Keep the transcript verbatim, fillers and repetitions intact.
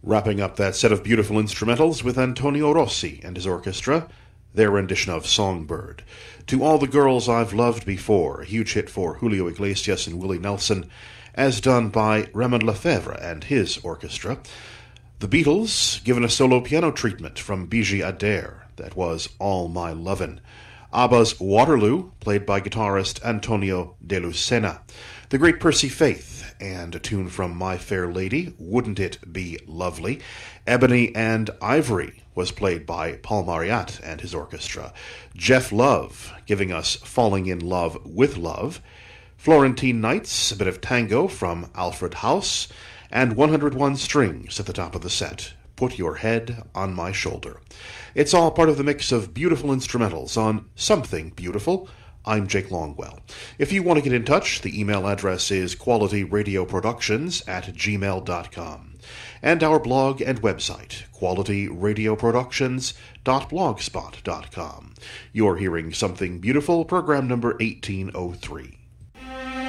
Wrapping up that set of beautiful instrumentals with Antonio Rossi and his orchestra, their rendition of Songbird. To All the Girls I've Loved Before, a huge hit for Julio Iglesias and Willie Nelson, as done by Raymond Lefebvre and his orchestra. The Beatles, given a solo piano treatment from Biji Adair, that was All My Lovin'. ABBA's Waterloo, played by guitarist Antonio de Lucena. The great Percy Faith, and a tune from My Fair Lady, Wouldn't It Be Lovely? Ebony and Ivory was played by Paul Marriott and his orchestra. Jeff Love, giving us Falling in Love with Love. Florentine Nights, a bit of tango from Alfred House. And one oh one Strings at the top of the set. Put Your Head on My Shoulder. It's all part of the mix of beautiful instrumentals on Something Beautiful. I'm Jake Longwell. If you want to get in touch, the email address is qualityradioproductions at gmail dot com. And our blog and website, qualityradioproductions dot blogspot dot com. You're hearing Something Beautiful, program number eighteen oh three.